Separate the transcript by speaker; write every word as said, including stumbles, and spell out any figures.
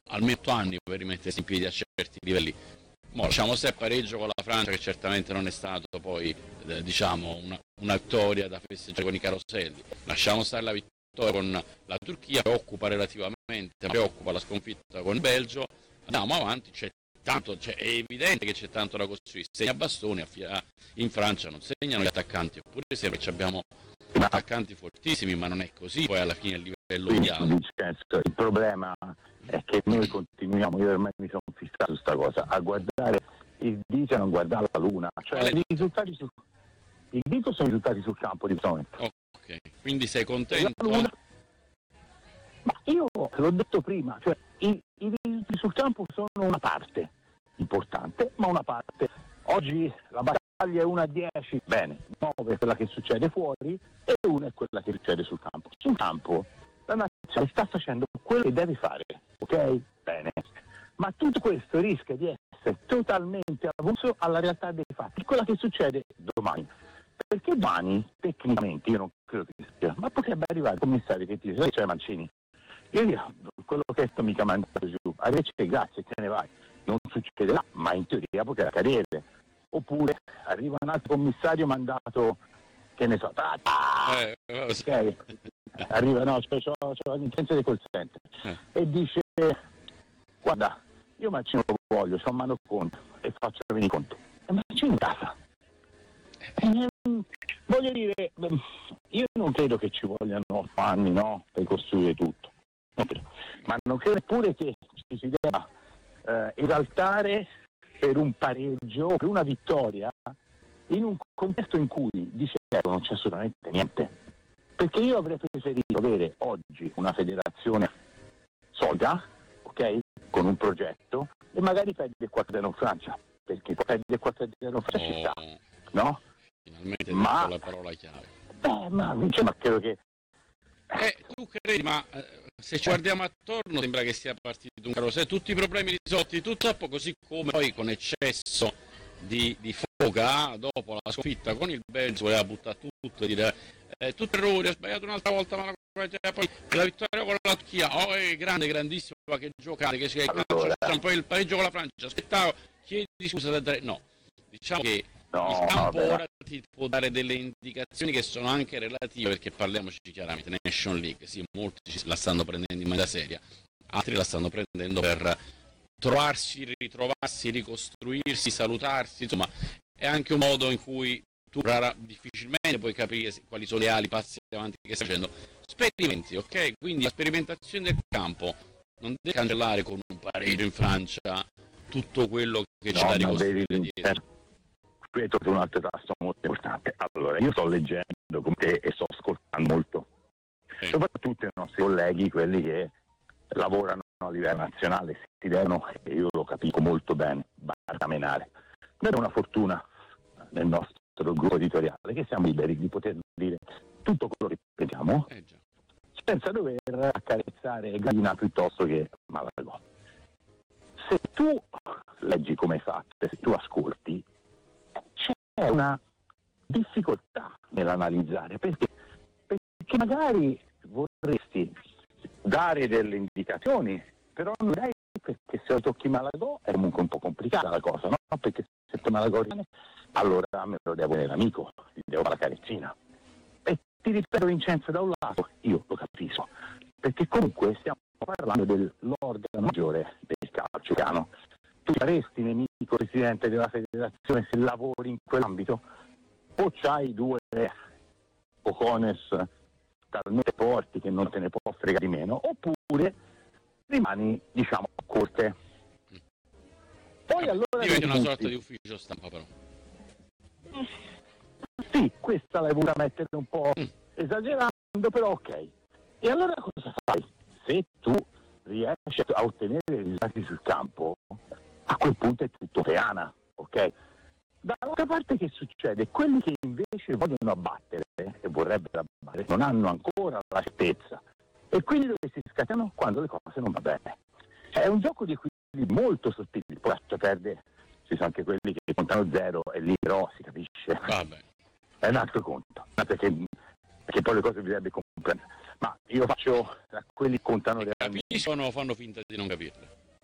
Speaker 1: almeno otto anni per rimettersi in piedi a certi livelli. Mo, lasciamo stare il pareggio con la Francia, che certamente non è stato poi eh, diciamo una, una vittoria da festeggiare con i caroselli, lasciamo stare la vittoria con la Turchia, preoccupa relativamente, preoccupa la sconfitta con il Belgio, andiamo avanti, c'è tanto, cioè, è evidente che c'è tanto da costruire, segna bastoni, in Francia non segnano gli attaccanti, oppure sembra che abbiamo attaccanti fortissimi, ma non è così, poi alla fine il livello mondiale.
Speaker 2: Il problema è che noi continuiamo, io ormai mi sono fissato su sta cosa, a guardare il dito e non guardare la luna, cioè i risultati sul il dito sono i risultati sul campo di solito.
Speaker 1: Ok, quindi sei contento?
Speaker 2: Luna... Ma io l'ho detto prima, cioè i, i risultati sul campo sono una parte importante, ma una parte. Oggi la battaglia è una a dieci, bene, nove è quella che succede fuori e una è quella che succede sul campo. Sul campo la nazione sta facendo quello che deve fare, ok? Bene. Ma tutto questo rischia di essere totalmente avulso alla realtà dei fatti, quella che succede domani. Perché domani, tecnicamente, io non credo che sia, ma potrebbe arrivare il commissario che ti dice, c'è Mancini, io dico, quello che è mica mandato giù, arrivederci, grazie, te ne vai. Non succederà, ma in teoria potrebbe accadere. Oppure arriva un altro commissario mandato, che ne so, ah,
Speaker 1: eh,
Speaker 2: okay. Arriva, no, ho, ho l'intenzione del call center, eh. e dice, guarda, io Mancino lo voglio, c'ho mano conto e faccio venire i conti. E Mancino in casa. E, voglio dire, io non credo che ci vogliano otto anni, no, per costruire tutto. Ma non credo neppure che ci si debba eh, esaltare per un pareggio, per una vittoria, in un contesto in cui di certo non c'è assolutamente niente. Perché io avrei preferito avere oggi una federazione solida, ok, con un progetto, e magari perdere quattro zero in Francia, perché perdere quattro zero in Francia ci sta, no?
Speaker 1: Finalmente
Speaker 2: ma
Speaker 1: detto la parola chiave.
Speaker 2: Beh, ma, cioè, ma credo che
Speaker 1: Eh, tu credi, ma eh, se ci guardiamo attorno sembra che sia partito un carosello, tutti i problemi risolti, tutto a poco, così come poi con eccesso di, di foga, dopo la sconfitta con il Belgio, voleva buttare tutto e dire eh, tutto errore, ha sbagliato un'altra volta, ma la poi la vittoria con la Turchia, oh, è grande, grandissimo, che giocate, che si è
Speaker 2: allora,
Speaker 1: calcio, poi il pareggio con la Francia, aspettavo, chiedi scusa da tre, no, diciamo che
Speaker 2: no,
Speaker 1: il campo
Speaker 2: vabbè,
Speaker 1: ora ti può dare delle indicazioni che sono anche relative, perché parliamoci chiaramente, Nation League, sì, molti la stanno prendendo in maniera seria, altri la stanno prendendo per trovarsi, ritrovarsi, ricostruirsi, salutarsi, insomma è anche un modo in cui tu rara, difficilmente puoi capire quali sono le ali passi avanti che stai facendo. Sperimenti, ok? Quindi la sperimentazione del campo non deve cancellare con un pareggio in Francia tutto quello che
Speaker 2: no,
Speaker 1: c'è da ricostruire dietro.
Speaker 2: Questo è un altro tasto molto importante. Allora, io sto leggendo come te e sto ascoltando molto, sì. Soprattutto i nostri colleghi, quelli che lavorano a livello nazionale, si devono, e io lo capisco molto bene, barcamenare. Noi abbiamo una fortuna nel nostro gruppo editoriale che siamo liberi di poter dire tutto quello che pensiamo, eh senza dover accarezzare Gallina piuttosto che Malagò. Se tu leggi come hai fatto, se tu ascolti, c'è una difficoltà nell'analizzare, perché, perché magari vorresti dare delle indicazioni, però non dai, perché se lo tocchi Malagò è comunque un po' complicata la cosa, no? Perché se tu Malagò rimane, allora me lo devo tenere amico, gli devo fare la carezzina. E ti ripeto, Vincenzo, da un lato io lo capisco, perché comunque stiamo parlando dell'organo maggiore del calcio piano. Tu saresti nemico presidente della federazione se lavori in quell'ambito? O c'hai due cojones talmente forti che non te ne può fregare di meno, oppure rimani, diciamo, a corte. Poi allora
Speaker 1: diventi una sorta di ufficio stampa, però.
Speaker 2: Sì, questa l'hai voluta mettere un po' mm. esagerando, però ok. E allora cosa fai? Se tu riesci a ottenere i risultati sul campo, a quel punto è tutto peana, ok? Dall'altra parte che succede? Quelli che invece vogliono abbattere e vorrebbero abbattere non hanno ancora la certezza, e quindi dove si scatenano? Quando le cose non vanno bene. È un gioco di equilibri molto sottili, poi perde, ci sono anche quelli che contano zero e lì però si capisce.
Speaker 1: Vabbè.
Speaker 2: È un altro conto, perché, perché poi le cose bisognerebbe comprendere. Ma io faccio a quelli che contano
Speaker 1: realmente. Capiscono o fanno finta di non capirle?